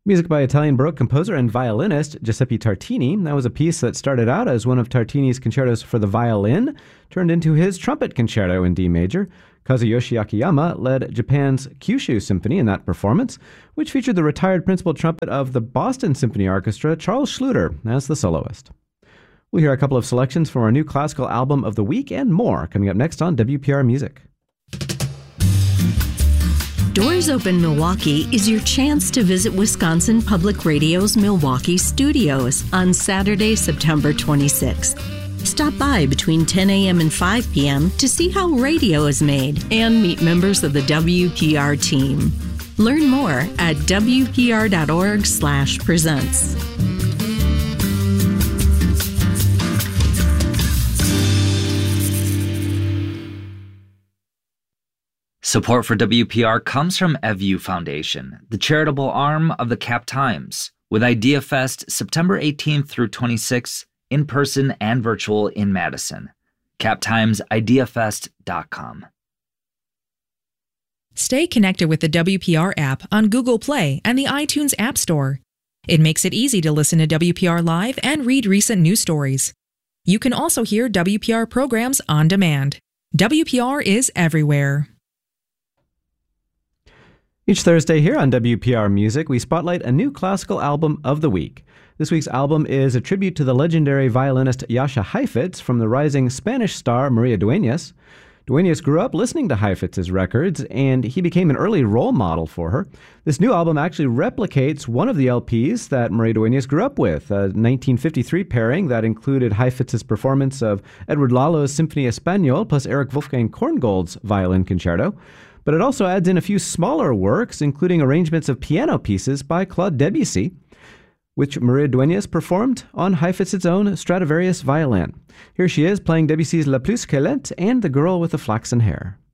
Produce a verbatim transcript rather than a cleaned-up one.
Music by Italian Baroque composer and violinist Giuseppe Tartini. That was a piece that started out as one of Tartini's concertos for the violin, turned into his trumpet concerto in D major. Kazuyoshi Akiyama led Japan's Kyushu Symphony in that performance, which featured the retired principal trumpet of the Boston Symphony Orchestra, Charles Schluter, as the soloist. We'll hear a couple of selections from our new classical album of the week and more coming up next on W P R Music. Doors Open Milwaukee is your chance to visit Wisconsin Public Radio's Milwaukee studios on Saturday, September twenty-sixth. Stop by between ten a.m. and five p.m. to see how radio is made and meet members of the W P R team. Learn more at W P R dot org slash presents. Support for W P R comes from EVU Foundation, the charitable arm of the Cap Times, with IdeaFest September eighteenth through twenty-sixth, in person and virtual in Madison. cap times idea fest dot com. Stay connected with the W P R app on Google Play and the iTunes App Store. It makes it easy to listen to W P R Live and read recent news stories. You can also hear W P R programs on demand. W P R is everywhere. Each Thursday here on W P R Music, we spotlight a new classical album of the week. This week's album is a tribute to the legendary violinist Jascha Heifetz from the rising Spanish star Maria Dueñas. Dueñas grew up listening to Heifetz's records, and he became an early role model for her. This new album actually replicates one of the L Ps that Maria Dueñas grew up with, a nineteen fifty-three pairing that included Heifetz's performance of Edward Lalo's Symphonie Espagnole plus Erich Wolfgang Korngold's violin concerto. But it also adds in a few smaller works, including arrangements of piano pieces by Claude Debussy, which Maria Dueñas performed on Heifetz's own Stradivarius violin. Here she is playing Debussy's La Plus Qu'Elle and The Girl with the Flaxen Hair.